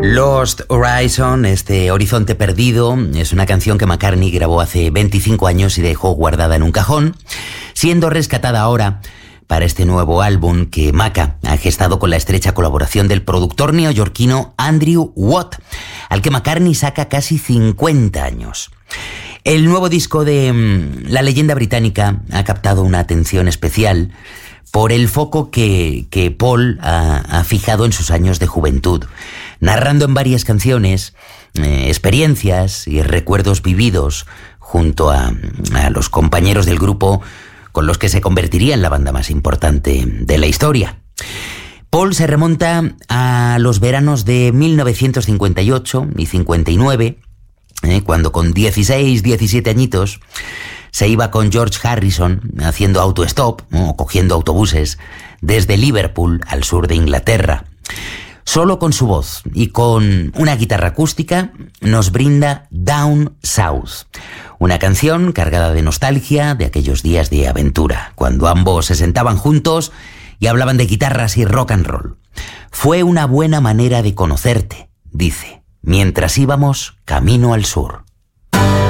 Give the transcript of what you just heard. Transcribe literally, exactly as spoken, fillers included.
Lost Horizon, este horizonte perdido, es una canción que McCartney grabó hace veinticinco años y dejó guardada en un cajón, siendo rescatada ahora para este nuevo álbum que Macca ha gestado con la estrecha colaboración del productor neoyorquino Andrew Watt, al que McCartney saca casi cincuenta años. El nuevo disco de um, la leyenda británica ha captado una atención especial por el foco que, que Paul ha, ha fijado en sus años de juventud, narrando en varias canciones eh, experiencias y recuerdos vividos junto a, a los compañeros del grupo con los que se convertiría en la banda más importante de la historia. Paul se remonta a los veranos de mil novecientos cincuenta y ocho y cincuenta y nueve, eh, cuando con dieciséis, diecisiete añitos se iba con George Harrison haciendo autostop o cogiendo autobuses desde Liverpool al sur de Inglaterra. Solo con su voz y con una guitarra acústica nos brinda Down South, una canción cargada de nostalgia de aquellos días de aventura, cuando ambos se sentaban juntos y hablaban de guitarras y rock and roll. Fue una buena manera de conocerte, dice, mientras íbamos camino al sur.